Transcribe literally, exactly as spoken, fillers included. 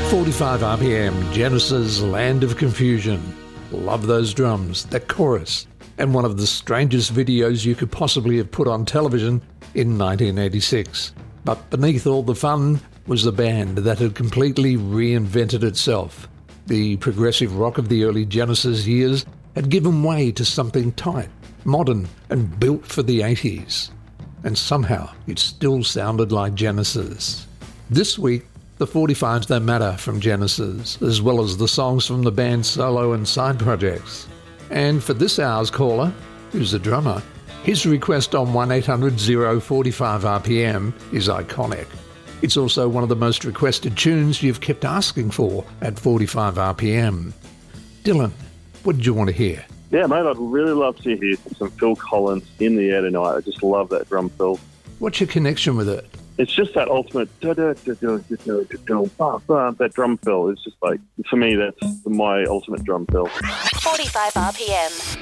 forty-five R P M, Genesis, Land of Confusion. Love those drums, that chorus, and one of the strangest videos you could possibly have put on television in nineteen eighty-six. But beneath all the fun was the band that had completely reinvented itself. The progressive rock of the early Genesis years had given way to something tight, modern, and built for the eighties. And somehow it still sounded like Genesis. This week, the forty-fives That Matter from Genesis, as well as the songs from the band's solo and side projects. And for this hour's caller, who's a drummer, his request on one eight hundred oh forty-five R P M is iconic. It's also one of the most requested tunes you've kept asking for at forty-five R P M. Dylan, what did you want to hear? Yeah, mate, I'd really love to hear some Phil Collins, In the Air Tonight. I just love that drum fill. What's your connection with it? It's just that ultimate that drum fill. It's just like, for me, that's my ultimate drum fill. forty-five R P M.